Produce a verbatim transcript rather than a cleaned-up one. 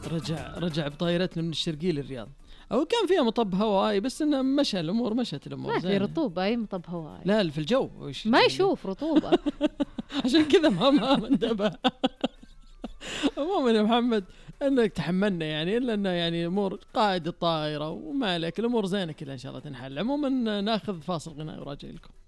رجع رجع بطائرتنا من الشرقية للرياض، أو كان فيها مطب هوائي بس إنه مشى الأمور، مشت الأمور. ما في رطوبة أي مطب هوائي. لا في الجو ما يشوف رطوبة. عشان كذا ما ما انتبه. عموما يا محمد انك تحملنا يعني، الا انه يعني امور قائد الطائرة وما عليك، الامور زينة كلها ان شاء الله تنحل. عموما ناخذ فاصل غنائي وراجع لكم.